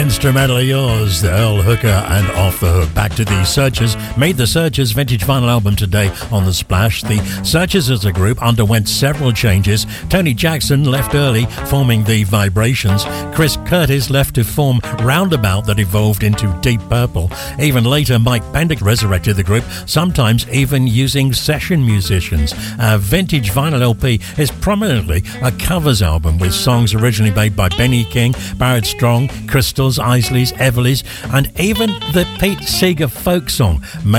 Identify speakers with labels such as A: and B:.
A: Instrumental of Yours, the Earl Hooker and Off the Hook. Back to the Searchers. Made the Searchers vintage vinyl album today on The Splash. The Searchers as a group underwent several changes. Tony Jackson left early, forming the Vibrations. Chris Curtis left to form Roundabout that evolved into Deep Purple. Even later, Mike Pendick resurrected the group, sometimes even using session musicians. A vintage vinyl LP is prominently a covers album with songs originally made by Benny King, Barrett Strong, Crystals, Isleys, Everleys, and even the Pete Seeger folk song